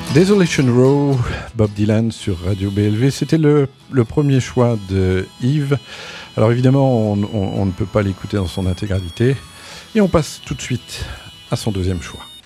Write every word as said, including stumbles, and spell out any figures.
Desolation Row, Bob Dylan sur Radio B L V, c'était le, le premier choix de Yves. Alors évidemment, on, on, on ne peut pas l'écouter dans son intégralité. Et on passe tout de suite à son deuxième choix.